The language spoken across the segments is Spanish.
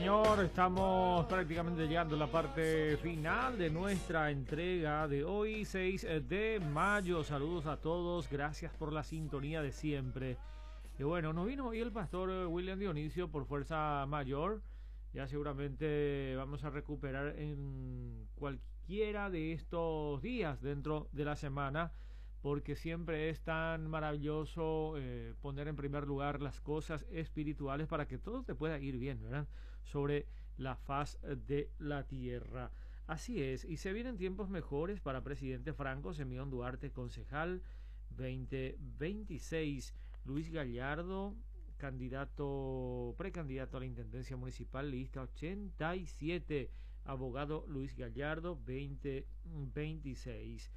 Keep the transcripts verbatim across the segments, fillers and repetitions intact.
señor, estamos prácticamente llegando a la parte final de nuestra entrega de hoy, seis de mayo. Saludos a todos, gracias por la sintonía de siempre. Y bueno, nos vino hoy el pastor William Dionisio por fuerza mayor. Ya seguramente vamos a recuperar en cualquiera de estos días dentro de la semana, porque siempre es tan maravilloso eh, poner en primer lugar las cosas espirituales para que todo te pueda ir bien, ¿verdad? Sobre la faz de la tierra. Así es, y se vienen tiempos mejores para presidente Franco. Simeón Duarte, concejal veinte veintiséis. Luis Gallardo, candidato, precandidato a la intendencia municipal, lista ochenta y siete. Abogado Luis Gallardo, veinte veintiséis.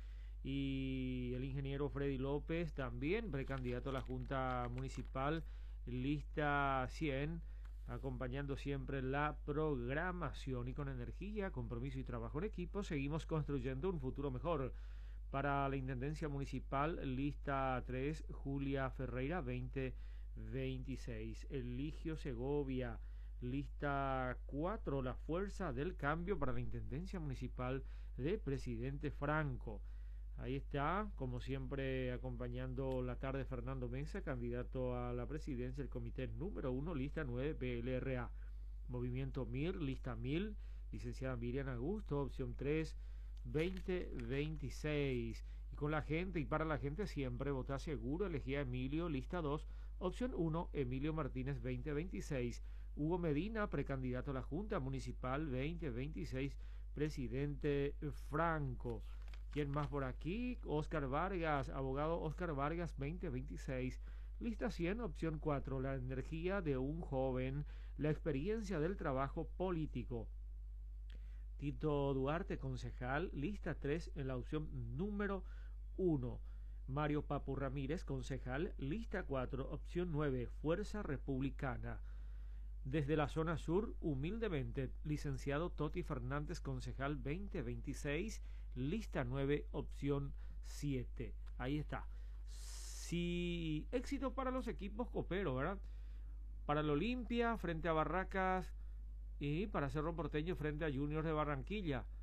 Y el ingeniero Freddy López, también precandidato a la Junta Municipal, lista cien, acompañando siempre la programación. Y con energía, compromiso y trabajo en equipo, seguimos construyendo un futuro mejor. Para la Intendencia Municipal, lista tres, Julia Ferreira, veinte veintiséis. Eligio Segovia, lista cuatro, la Fuerza del Cambio para la Intendencia Municipal de Presidente Franco. Ahí está, como siempre, acompañando la tarde, Fernando Mesa, candidato a la presidencia del comité número uno, lista nueve, P L R A. Movimiento M I R, lista mil, licenciada Miriam Augusto, opción tres, veinte veintiséis. Y con la gente y para la gente siempre, vota seguro, elegía Emilio, lista dos, opción uno, Emilio Martínez, veinte veintiséis. Hugo Medina, precandidato a la Junta Municipal, veinte veintiséis, presidente Franco. ¿Quién más por aquí? Oscar Vargas, abogado Oscar Vargas, veinte veintiséis. Lista cien, opción cuatro, la energía de un joven, la experiencia del trabajo político. Tito Duarte, concejal, lista tres en la opción número uno. Mario Papu Ramírez, concejal, lista cuatro, opción nueve, Fuerza Republicana. Desde la zona sur, humildemente, licenciado Toti Fernández, concejal, veinte veintiséis, lista nueve, opción siete. Ahí está. Sí, éxito para los equipos coperos, ¿verdad? Para el Olimpia frente a Barracas y para Cerro Porteño frente a Juniors de Barranquilla.